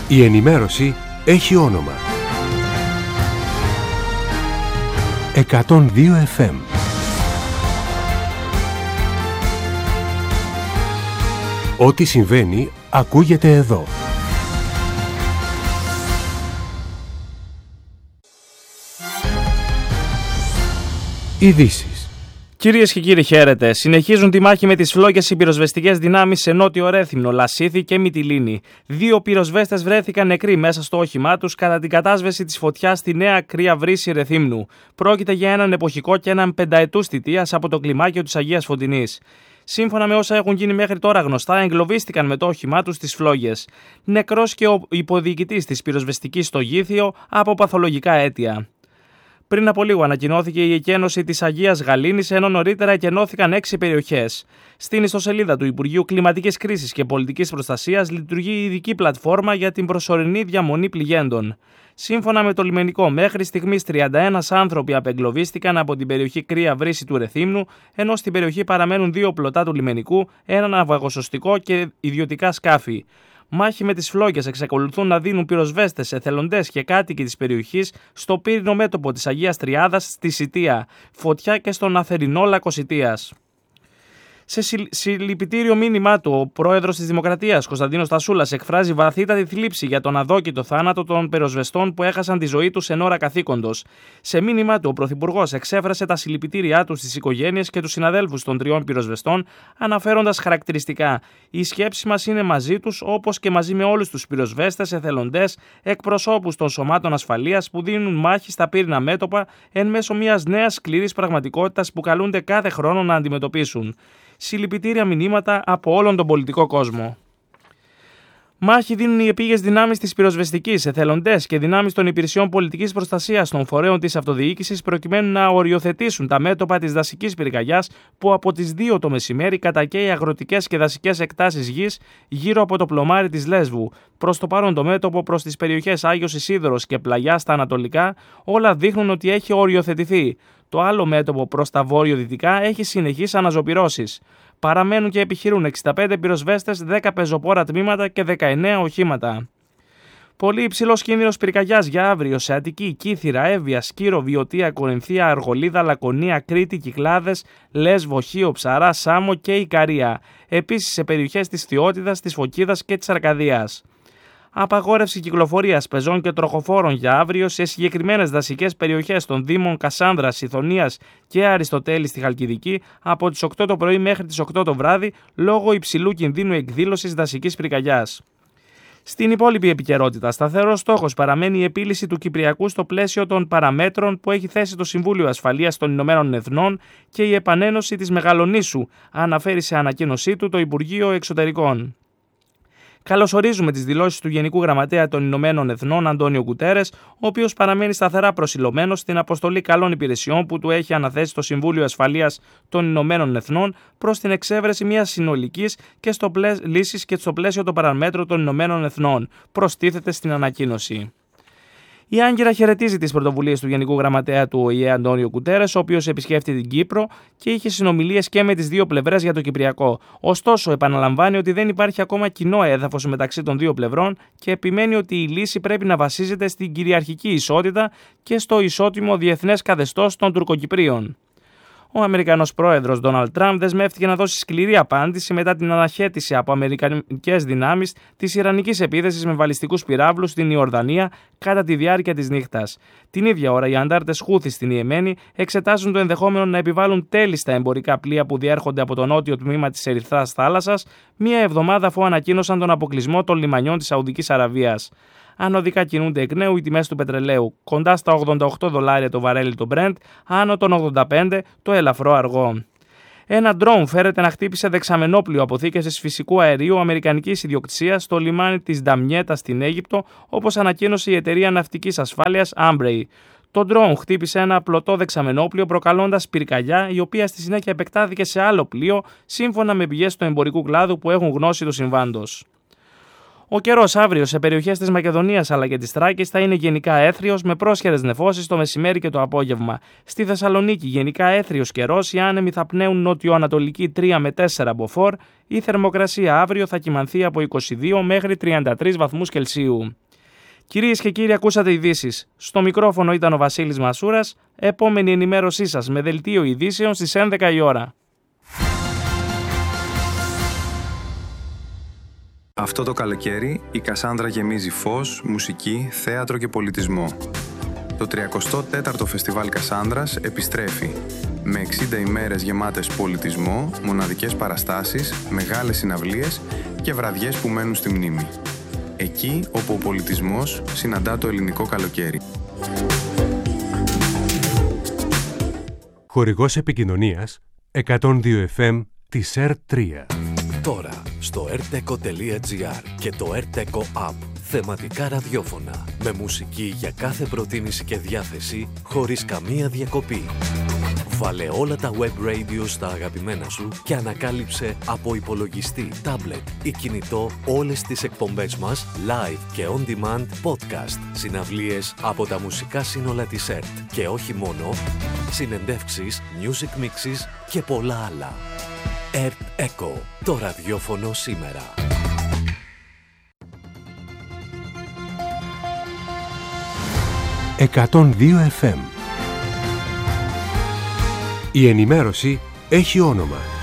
Η ενημέρωση έχει όνομα. 102 FM. Ό,τι συμβαίνει ακούγεται εδώ. Ειδήσεις. Κυρίες και κύριοι, χαίρετε. Συνεχίζουν τη μάχη με τις φλόγες οι πυροσβεστικές δυνάμεις σε Νότιο Ρέθυμνο, Λασίθι και Μυτιλήνη. 2 πυροσβέστες βρέθηκαν νεκροί μέσα στο όχημά τους κατά την κατάσβεση της φωτιάς στη Νέα Κρύα Βρύση Ρεθύμνου. Πρόκειται για έναν εποχικό και έναν πενταετούς θητείας από το κλιμάκιο της Αγίας Φωτεινής. Σύμφωνα με όσα έχουν γίνει μέχρι τώρα γνωστά, εγκλωβίστηκαν με το όχημά τους στις φλόγες. Νεκρός και ο υποδιοικητής της πυροσβεστικής στο Γήθιο από παθολογικά αίτια. Πριν από λίγο ανακοινώθηκε η εκένωση της Αγίας Γαλήνης, ενώ νωρίτερα εκενώθηκαν 6 περιοχές. Στην ιστοσελίδα του Υπουργείου Κλιματικής Κρίσης και Πολιτικής Προστασίας λειτουργεί η ειδική πλατφόρμα για την προσωρινή διαμονή πληγέντων. Σύμφωνα με το λιμενικό, μέχρι στιγμής 31 άνθρωποι απεγκλωβίστηκαν από την περιοχή Κρύα Βρύση του Ρεθύμνου, ενώ στην περιοχή παραμένουν 2 πλωτά του λιμενικού, ένα ναυαγοσωστικό και ιδιωτικά σκάφη. Μάχη με τις φλόγες εξακολουθούν να δίνουν πυροσβέστες, εθελοντές και κάτοικοι της περιοχής στο πύρινο μέτωπο της Αγίας Τριάδας στη Σιτία, φωτιά και στον Αθερινό Λάκκο Σιτίας. Σε συλληπιτήριο μήνυμά του, ο πρόεδρος της Δημοκρατίας, Κωνσταντίνος Τασούλας, εκφράζει βαθύτατη θλίψη για τον αδόκητο θάνατο των πυροσβεστών που έχασαν τη ζωή τους εν ώρα καθήκοντος. Σε μήνυμά του, ο πρωθυπουργός εξέφρασε τα συλληπιτήριά του στις οικογένειες και τους συναδέλφους των 3 πυροσβεστών, αναφέροντας χαρακτηριστικά: «Η σκέψη μας είναι μαζί τους, όπως και μαζί με όλους τους πυροσβέστες, εθελοντές, εκπροσώπους των σωμάτων ασφαλείας που δίνουν μάχη στα πύρινα μέτωπα εν μέσω μιας νέας σκληρής πραγματικότητας που καλούνται κάθε χρόνο να αντιμετωπίσουν». Συλληπιτήρια μηνύματα από όλον τον πολιτικό κόσμο. Μάχη δίνουν οι επίγειες δυνάμεις της πυροσβεστικής, εθελοντές και δυνάμεις των υπηρεσιών πολιτικής προστασίας των φορέων της αυτοδιοίκησης προκειμένου να οριοθετήσουν τα μέτωπα της δασικής πυρκαγιάς που από τις 2 το μεσημέρι κατακαίει αγροτικές και δασικές εκτάσεις γης γύρω από το πλωμάρι της Λέσβου. Προς το παρόν το μέτωπο προς τις περιοχές Άγιος Ισίδωρος και Πλαγιά στα ανατολικά όλα δείχνουν ότι έχει οριοθετηθεί. Το άλλο μέτωπο προς τα βόρειο-δυτικά έχει συνεχείς αναζωπυρώσεις. Παραμένουν και επιχειρούν 65 πυροσβέστες, 10 πεζοπόρα τμήματα και 19 οχήματα. Πολύ υψηλός κίνδυνος πυρκαγιάς για αύριο σε Αττική, Κύθυρα, Εύβοια, Σκύρο, Βιωτία, Κορινθία, Αργολίδα, Λακωνία, Κρήτη, Κυκλάδες, Λέσβο, Χίο, Ψαρά, Σάμο και Ικαρία. Επίσης σε περιοχές της Θειότητας, της Φωκίδας και της Αρκαδίας. Απαγόρευση κυκλοφορίας πεζών και τροχοφόρων για αύριο σε συγκεκριμένες δασικές περιοχές των Δήμων Κασάνδρας, Ηθωνίας και Αριστοτέλη στη Χαλκιδική από τις 8 το πρωί μέχρι τις 8 το βράδυ λόγω υψηλού κινδύνου εκδήλωσης δασικής πυρκαγιάς. Στην υπόλοιπη επικαιρότητα, σταθερός στόχος παραμένει η επίλυση του Κυπριακού στο πλαίσιο των παραμέτρων που έχει θέσει το Συμβούλιο Ασφαλείας των Ηνωμένων Εθνών και η επανένωση της Μεγαλονήσου, αναφέρει σε ανακοίνωσή του το Υπουργείο Εξωτερικών. Καλωσορίζουμε τις δηλώσεις του Γενικού Γραμματέα των Ηνωμένων Εθνών, Αντώνιο Γκουτέρες, ο οποίος παραμένει σταθερά προσιλωμένος στην αποστολή καλών υπηρεσιών που του έχει αναθέσει το Συμβούλιο Ασφαλείας των Ηνωμένων Εθνών προς την εξέβρεση μιας συνολικής λύσης και στο πλαίσιο των παραμέτρων των Ηνωμένων Εθνών, προστίθεται στην ανακοίνωση. Η Άγκυρα χαιρετίζει τις πρωτοβουλίες του Γενικού Γραμματέα του ΟΗΕ Αντώνιο Γκουτέρες, ο οποίος επισκέφτηκε την Κύπρο και είχε συνομιλίες και με τις 2 πλευρές για το Κυπριακό. Ωστόσο, επαναλαμβάνει ότι δεν υπάρχει ακόμα κοινό έδαφος μεταξύ των 2 πλευρών και επιμένει ότι η λύση πρέπει να βασίζεται στην κυριαρχική ισότητα και στο ισότιμο διεθνές καθεστώς των Τουρκοκυπρίων. Ο Αμερικανός πρόεδρος Ντόναλντ Τραμπ δεσμεύτηκε να δώσει σκληρή απάντηση μετά την αναχέτηση από αμερικανικές δυνάμεις της ιρανικής επίθεσης με βαλιστικούς πυράβλους στην Ιορδανία κατά τη διάρκεια της νύχτας. Την ίδια ώρα, οι αντάρτες Χούθι στην Ιεμένη εξετάζουν το ενδεχόμενο να επιβάλλουν τέλη στα εμπορικά πλοία που διέρχονται από το νότιο τμήμα της Ερυθράς Θάλασσας, μία εβδομάδα αφού ανακοίνωσαν τον αποκλεισμό των λιμανιών της Σαουδικής Αραβίας. Ανωδικά κινούνται εκ νέου οι τιμές του πετρελαίου, κοντά στα $88 το βαρέλι το Brent, άνω των 85 το ελαφρό αργό. Ένα ντρόουν φέρεται να χτύπησε δεξαμενόπλοιο αποθήκευσης φυσικού αερίου αμερικανικής ιδιοκτησίας στο λιμάνι της Νταμιέτα στην Αίγυπτο, όπως ανακοίνωσε η εταιρεία ναυτικής ασφάλειας Ambrey. Το ντρόουν χτύπησε ένα πλωτό δεξαμενόπλοιο προκαλώντας πυρκαγιά, η οποία στη συνέχεια επεκτάθηκε σε άλλο πλοίο, σύμφωνα με πηγές του εμπορικού κλάδου που έχουν γνώση του συμβάντος. Ο καιρός αύριο σε περιοχές της Μακεδονίας αλλά και της Θράκης θα είναι γενικά έθριος με πρόσχερες νεφώσεις το μεσημέρι και το απόγευμα. Στη Θεσσαλονίκη γενικά έθριος καιρός, οι άνεμοι θα πνέουν νότιο-ανατολική 3 με 4 μποφόρ. Η θερμοκρασία αύριο θα κυμανθεί από 22 μέχρι 33 βαθμούς Κελσίου. Κυρίες και κύριοι, ακούσατε ειδήσεις. Στο μικρόφωνο ήταν ο Βασίλης Μασούρας. Επόμενη ενημέρωσή σας με δελτίο ειδήσεων στις 11 η ώρα. Αυτό το καλοκαίρι η Κασάνδρα γεμίζει φως, μουσική, θέατρο και πολιτισμό. Το 34ο Φεστιβάλ Κασάνδρας επιστρέφει με 60 ημέρες γεμάτες πολιτισμό, μοναδικές παραστάσεις, μεγάλες συναυλίες και βραδιές που μένουν στη μνήμη. Εκεί όπου ο πολιτισμός συναντά το ελληνικό καλοκαίρι. Χορηγός επικοινωνίας 102 FM της R3. Τώρα στο rteco.gr και το rteco app. Θεματικά ραδιόφωνα με μουσική για κάθε προτίμηση και διάθεση χωρίς καμία διακοπή. Βάλε όλα τα web radio στα αγαπημένα σου και ανακάλυψε από υπολογιστή, tablet ή κινητό όλες τις εκπομπές μας live και on demand podcast, συναυλίες από τα μουσικά σύνολα της ΕΡΤ και όχι μόνο, συνεντεύξεις, music mixes και πολλά άλλα. ΕΡΤ Echo, το ραδιόφωνο σήμερα. «102 FM». Η ενημέρωση έχει όνομα.